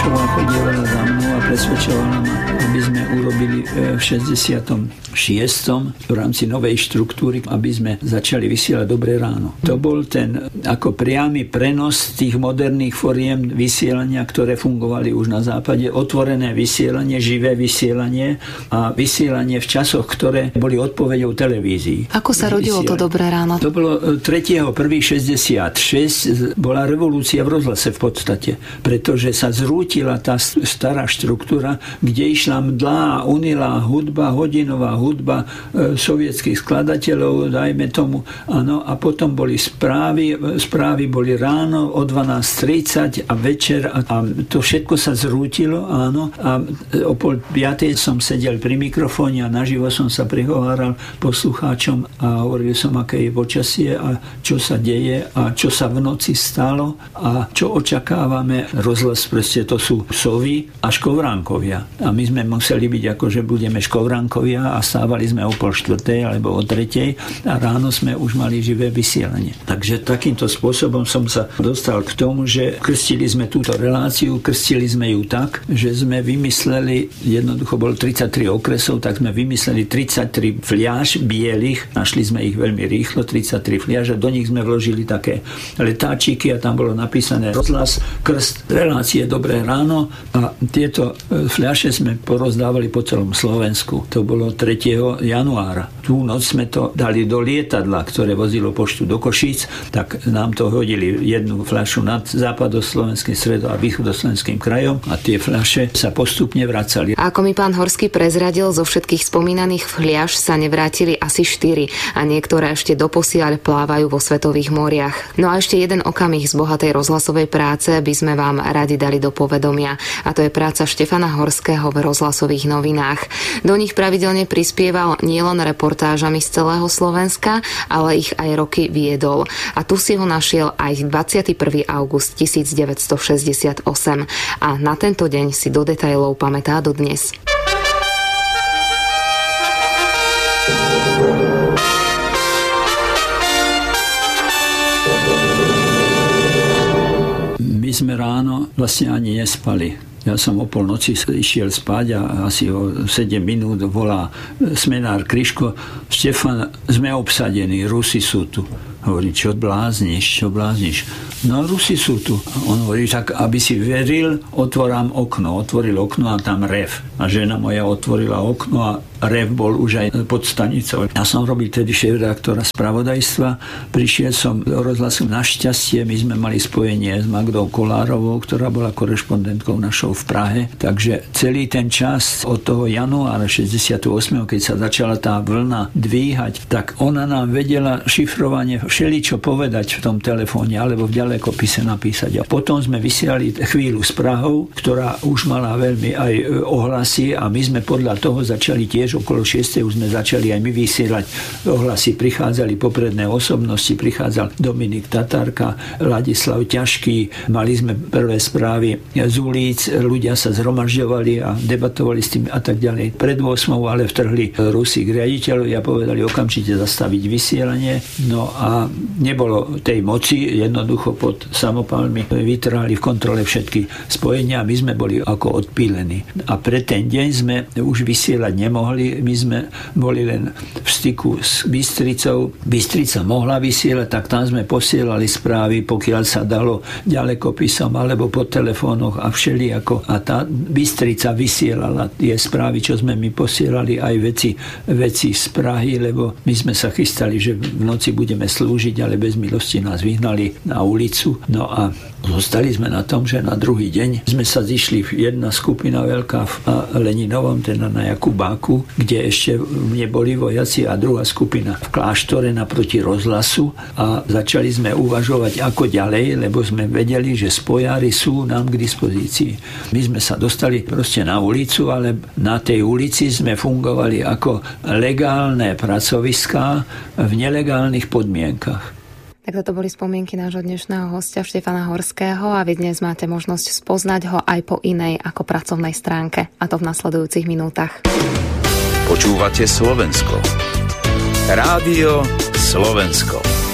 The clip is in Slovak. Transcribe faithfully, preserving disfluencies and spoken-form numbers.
Raušová chodievala za mnou a presvedčovala ma, aby sme urobili v šesťdesiatom šiestom v rámci novej štruktúry, aby sme začali vysielať Dobré ráno. To bol ten ako priamy prenos tých moderných foriem vysielania, ktoré fungovali už na západe. Otvorené vysielanie, živé vysielanie a vysielanie v časoch, ktoré boli odpoveďou televízií. Ako sa rodilo to Dobré ráno? To bolo tretieho prvého šesťdesiatšesť. Bola revolúcia v rozhlase v podstate, pretože sa zrútila tá stará štruktúra, kde išla mdlá, unilá hudba, hodinová hudba e, sovietských skladateľov, dajme tomu, áno, a potom boli správy, správy boli ráno o dvanásť tridsať a večer a, a to všetko sa zrútilo, áno, a o pol piatej som sedel pri mikrofóne a naživo som sa prihováral poslucháčom a hovoril som, aké je počasie a čo sa deje a čo sa v noci stalo a čo očakávame. Rozhlas proste to sú sovy a škovránkovia. A my sme museli byť ako, že budeme škovránkovia a stávali sme o pol štvrtej alebo o tretej a ráno sme už mali živé vysielanie. Takže takýmto spôsobom som sa dostal k tomu, že krstili sme túto reláciu, krstili sme ju tak, že sme vymysleli, jednoducho bolo tridsaťtri okresov, tak sme vymysleli tridsaťtri fliaž bielých, našli sme ich veľmi rýchlo, tridsaťtri fliaž a do nich sme vložili také letáčiky a tam bolo napísané rozhlas, krst, relácie Dobré ráno a tieto fľaše sme porozdávali po celom Slovensku. To bolo tretieho januára. Tú noc sme to dali do lietadla, ktoré vozilo poštu do Košíc, tak nám to hodili jednu fľašu nad západoslovenským, stredo- a východoslovenským krajom a tie fľaše sa postupne vracali. A ako mi pán Horský prezradil, zo všetkých spomínaných fľaš sa nevrátili asi štyri a niektoré ešte doposiaľ plávajú vo svetových moriach. No a ešte jeden okamih z bohatej rozhlasovej práce by sme vám radi dali do povedomia a to je práca Štefana Horského v rozhlasových novinách. Do nich pravidelne prispieval nielen reportážami z celého Slovenska, ale ich aj roky viedol. A tu si ho našiel aj dvadsiateho prvého augusta tisícdeväťstošesťdesiatosem a na tento deň si do detailov pamätá dodnes. My sme ráno vlastne ani nespali. Ja som o polnoci išiel spať a asi o sedem minút volá smenár Kryško: Štefan, sme obsadení, Rusi sú tu. Hovorí, čo blázniš, čo blázniš? No, Rusi sú tu. On hovorí, tak aby si veril, otvorám okno. Otvoril okno a tam rev. A žena moja otvorila okno a rev bol už aj pod stanicou. Ja som robil tedy šéfredaktora spravodajstva. Prišiel som do rozhlasu. Našťastie my sme mali spojenie s Magdou Kolárovou, ktorá bola korešpondentkou našou v Prahe. Takže celý ten čas od toho januára šesťdesiateho ôsmeho keď sa začala tá vlna dvíhať, tak ona nám vedela šifrovanie všeličo povedať v tom telefóne alebo v ďalekopise napísať. A potom sme vysielali chvíľu s Prahou, ktorá už mala veľmi aj ohlasy a my sme podľa toho začali tiež okolo šiestej už sme začali aj my vysielať ohlasy. Prichádzali popredné osobnosti, prichádzal Dominik Tatárka, Ladislav Ťažký, mali sme prvé správy z ulic, ľudia sa zhromažďovali a debatovali s tým a tak ďalej. Pred ôsmou ale vtrhli Rusi k riaditeľovi a povedali okamžite zastaviť vysielanie. No a nebolo tej moci, jednoducho pod samopalmi vytrhali v kontrole všetky spojenia a my sme boli ako odpílení. A pre ten deň sme už vysielať nemohli, my sme boli len v styku s Bystricou. Bystrica mohla vysielať, tak tam sme posielali správy, pokiaľ sa dalo ďalekopisom alebo po telefónoch a všelijako. A tá Bystrica vysielala tie správy, čo sme my posielali, aj veci, veci z Prahy, lebo my sme sa chystali, že v noci budeme slúžiť, ale bez milosti nás vyhnali na ulicu. No a zostali sme na tom, že na druhý deň sme sa zišli jedna skupina veľká v Leninovom, teda na Jakubáku, kde ešte neboli vojaci, a druhá skupina v kláštore naproti rozhlasu a začali sme uvažovať ako ďalej, lebo sme vedeli, že spojári sú nám k dispozícii. My sme sa dostali proste na ulicu, ale na tej ulici sme fungovali ako legálne pracoviská v nelegálnych podmienkach. Tak toto boli spomienky nášho dnešného hostia Štefana Horského a vy dnes máte možnosť spoznať ho aj po inej ako pracovnej stránke, a to v nasledujúcich minútach. Počúvate Slovensko. Rádio Slovensko.